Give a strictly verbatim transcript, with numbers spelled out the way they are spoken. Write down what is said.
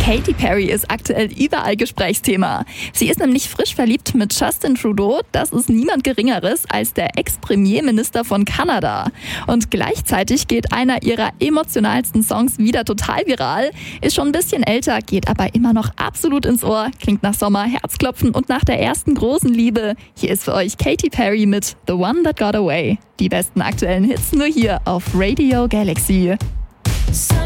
Katy Perry ist aktuell überall Gesprächsthema. Sie ist nämlich frisch verliebt mit Justin Trudeau. Das ist niemand Geringeres als der Ex-Premierminister von Kanada. Und gleichzeitig geht einer ihrer emotionalsten Songs wieder total viral. Ist schon ein bisschen älter, geht aber immer noch absolut ins Ohr. Klingt nach Sommer, Herzklopfen und nach der ersten großen Liebe. Hier ist für euch Katy Perry mit The One That Got Away. Die besten aktuellen Hits nur hier auf Radio Galaxy. Some